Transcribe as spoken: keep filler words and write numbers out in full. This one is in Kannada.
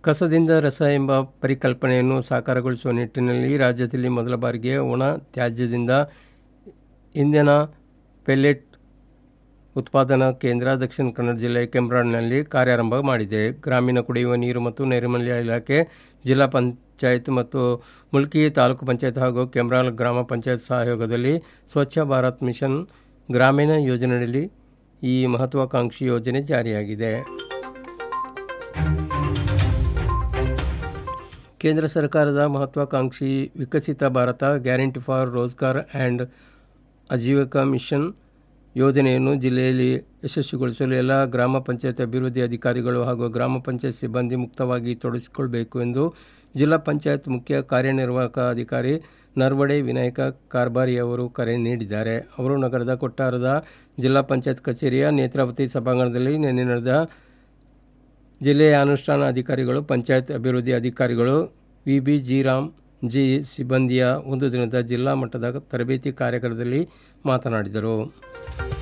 ಕಸದಿಂದ ರಸ ಎಂಬ ಪರಿಕಲ್ಪನೆಯನ್ನು ಸಾಕಾರಗೊಳಿಸುವ ನಿಟ್ಟಿನಲ್ಲಿ ರಾಜ್ಯದಲ್ಲಿ ಮೊದಲ ಬಾರಿಗೆ ಒಣ ತ್ಯಾಜ್ಯದಿಂದ ಇಂಧನ ಪೆಲೆಟ್ ಉತ್ಪಾದನಾ ಕೇಂದ್ರ ದಕ್ಷಿಣ ಕನ್ನಡ ಜಿಲ್ಲೆಯ ಕೆಂಬ್ರಾಡ್ನಲ್ಲಿ ಕಾರ್ಯಾರಂಭ ಮಾಡಿದೆ. ಗ್ರಾಮೀಣ ಕುಡಿಯುವ ನೀರು ಮತ್ತು ನೈರ್ಮಲ್ಯ ಇಲಾಖೆ, ಜಿಲ್ಲಾ ಪಂಚಾಯತ್ ಮತ್ತು ಮುಲ್ಕಿ ತಾಲೂಕು ಪಂಚಾಯತ್ ಹಾಗೂ ಕೆಂಬ್ರಾಲ್ ಗ್ರಾಮ ಪಂಚಾಯತ್ ಸಹಯೋಗದಲ್ಲಿ ಸ್ವಚ್ಛ ಭಾರತ್ ಮಿಷನ್ ಗ್ರಾಮೀಣ ಯೋಜನೆಯಲ್ಲಿ ಈ ಮಹತ್ವಾಕಾಂಕ್ಷಿ ಯೋಜನೆ ಜಾರಿಯಾಗಿದೆ. ಕೇಂದ್ರ ಸರ್ಕಾರದ ಮಹತ್ವಾಕಾಂಕ್ಷಿ ವಿಕಸಿತ Bharat guarantee for Rozgar and Aajeevika mission ಯೋಜನೆಯನ್ನು ಜಿಲ್ಲೆಯಲ್ಲಿ ಯಶಸ್ವಿಗೊಳಿಸಲು ಎಲ್ಲ ಗ್ರಾಮ ಪಂಚಾಯತ್ ಅಭಿವೃದ್ಧಿ ಅಧಿಕಾರಿಗಳು ಹಾಗೂ ಗ್ರಾಮ ಪಂಚಾಯತ್ ಸಿಬ್ಬಂದಿ ಮುಕ್ತವಾಗಿ ತೊಡಗಿಸಿಕೊಳ್ಬೇಕು ಎಂದು ಜಿಲ್ಲಾ ಪಂಚಾಯತ್ ಮುಖ್ಯ ಕಾರ್ಯನಿರ್ವಾಹಕ ಅಧಿಕಾರಿ ನರ್ವಡೆ ವಿನಾಯಕ ಕಾರ್ಬಾರಿ ಅವರು ಕರೆ ನೀಡಿದ್ದಾರೆ. ಅವರು ನಗರದ ಕೊಟ್ಟಾರದ ಜಿಲ್ಲಾ ಪಂಚಾಯತ್ ಕಚೇರಿಯ ನೇತ್ರಾವತಿ ಸಭಾಂಗಣದಲ್ಲಿ ನಿನ್ನೆ ನಡೆದ ಜಿಲ್ಲೆಯ ಅನುಷ್ಠಾನ ಅಧಿಕಾರಿಗಳು, ಪಂಚಾಯತ್ ಅಭಿವೃದ್ಧಿ ಅಧಿಕಾರಿಗಳು, V B G Ram G ಸಿಬ್ಬಂದಿಯ ಒಂದು ದಿನದ ಜಿಲ್ಲಾ ಮಟ್ಟದ ತರಬೇತಿ ಕಾರ್ಯಕ್ರಮದಲ್ಲಿ ಮಾತನಾಡಿದರು.